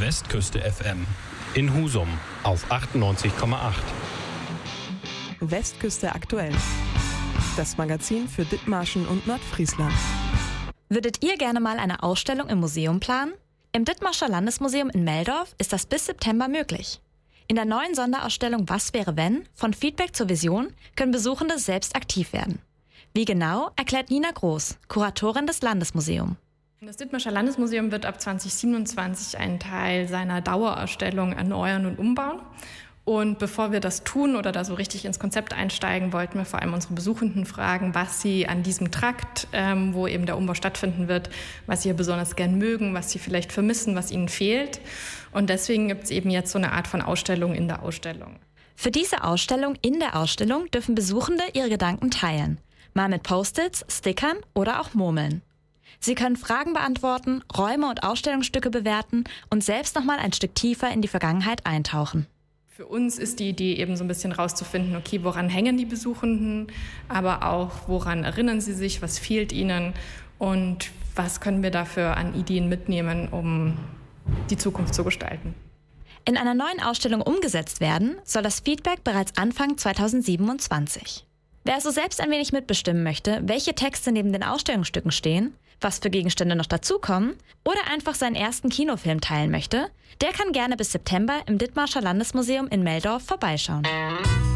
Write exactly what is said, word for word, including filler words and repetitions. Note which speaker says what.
Speaker 1: Westküste F M in Husum auf achtundneunzig Komma acht.
Speaker 2: Westküste aktuell. Das Magazin für Dithmarschen und Nordfriesland.
Speaker 3: Würdet ihr gerne mal eine Ausstellung im Museum planen? Im Dithmarscher Landesmuseum in Meldorf ist das bis September möglich. In der neuen Sonderausstellung Was wäre wenn? Von Feedback zur Vision können Besuchende selbst aktiv werden. Wie genau, erklärt Nina Groß, Kuratorin des Landesmuseums.
Speaker 4: Das Dithmarscher Landesmuseum wird ab zwanzig siebenundzwanzig einen Teil seiner Dauerausstellung erneuern und umbauen. Und bevor wir das tun oder da so richtig ins Konzept einsteigen, wollten wir vor allem unsere Besuchenden fragen, was sie an diesem Trakt, ähm, wo eben der Umbau stattfinden wird, was sie hier besonders gern mögen, was sie vielleicht vermissen, was ihnen fehlt. Und deswegen gibt es eben jetzt so eine Art von Ausstellung in der Ausstellung.
Speaker 3: Für diese Ausstellung in der Ausstellung dürfen Besuchende ihre Gedanken teilen. Mal mit Post-its, Stickern oder auch Murmeln. Sie können Fragen beantworten, Räume und Ausstellungsstücke bewerten und selbst nochmal ein Stück tiefer in die Vergangenheit eintauchen.
Speaker 4: Für uns ist die Idee eben so ein bisschen rauszufinden, okay, woran hängen die Besuchenden, aber auch woran erinnern sie sich, was fehlt ihnen und was können wir dafür an Ideen mitnehmen, um die Zukunft zu gestalten.
Speaker 3: In einer neuen Ausstellung umgesetzt werden soll das Feedback bereits Anfang zweitausendsiebenundzwanzig. Wer also selbst ein wenig mitbestimmen möchte, welche Texte neben den Ausstellungsstücken stehen, was für Gegenstände noch dazukommen oder einfach seinen ersten Kinofilm teilen möchte, der kann gerne bis September im Dithmarscher Landesmuseum in Meldorf vorbeischauen.